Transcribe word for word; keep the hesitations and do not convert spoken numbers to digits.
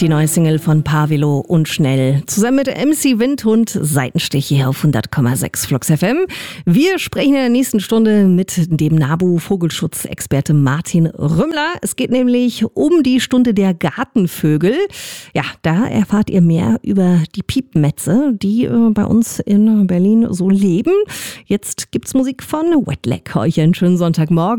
Die neue Single von Pavelo und Schnell. Zusammen mit M C Windhund, Seitenstich hier auf hundert Komma sechs Flux F M. Wir sprechen in der nächsten Stunde mit dem NABU-Vogelschutzexperte Martin Rümmler. Es geht nämlich um die Stunde der Gartenvögel. Ja, da erfahrt ihr mehr über die Piepmätze, die äh, bei uns in Berlin so leben. Jetzt gibt's Musik von Wet Leg. Euch einen schönen Sonntagmorgen.